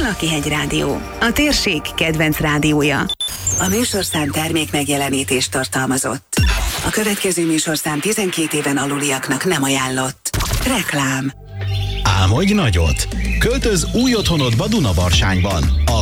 Malakihegy Rádió, a térség kedvenc rádiója. A műsorszám termék megjelenítést tartalmazott. A következő műsorszám 12 éven aluliaknak nem ajánlott. Reklám. Álmodj nagyot! Költöz új otthonodba Dunabarsányban.